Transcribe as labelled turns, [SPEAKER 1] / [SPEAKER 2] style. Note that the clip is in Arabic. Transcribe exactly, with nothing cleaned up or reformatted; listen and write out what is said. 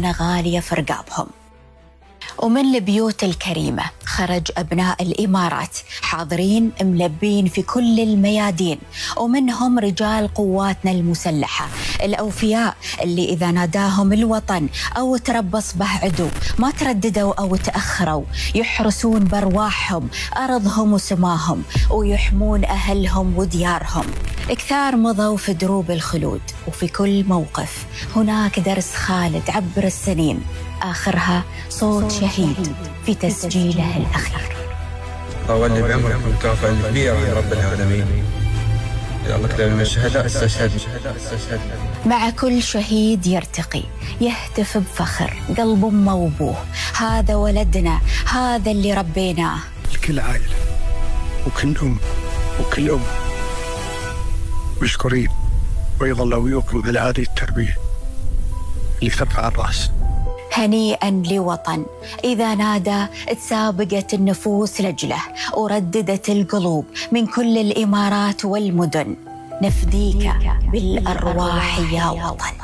[SPEAKER 1] أمانة غالية في رقابهم. ومن البيوت الكريمة خرج أبناء الإمارات حاضرين ملبين في كل الميادين، ومنهم رجال قواتنا المسلحة الأوفياء اللي إذا ناداهم الوطن أو تربص به عدو ما ترددوا أو تأخروا، يحرسون بأرواحهم أرضهم وسماهم ويحمون أهلهم وديارهم. كثار مضوا في دروب الخلود، وفي كل موقف هناك درس خالد عبر السنين، آخرها صوت شهيد في تسجيله الأخير.
[SPEAKER 2] أولي بعمركم مكافأة كبيرة عن رب العالمين. يا الله كتاب من الشهداء استشهد.
[SPEAKER 1] مع كل شهيد يرتقي يهتف بفخر قلب أمه وأبوه، هذا ولدنا، هذا اللي ربيناه.
[SPEAKER 3] لكل عائلة وكل أم وكل أم مشكورين، ويظل أبوكم بالهذه التربية اللي ترفع الرأس.
[SPEAKER 1] هنيئا لوطن إذا نادى تسابقت النفوس لجله، ورددت القلوب من كل الإمارات والمدن، نفديك بالأرواح يا وطن.